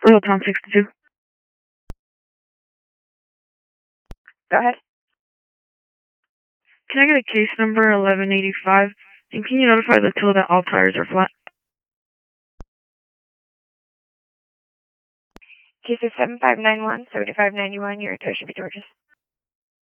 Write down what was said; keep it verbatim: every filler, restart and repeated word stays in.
Real Tom sixty-two. Go ahead. Can I get a case number eleven eighty-five? And can you notify the tow that all tires are flat? Case is seven five nine one, seven five nine one. Your tow should be George's.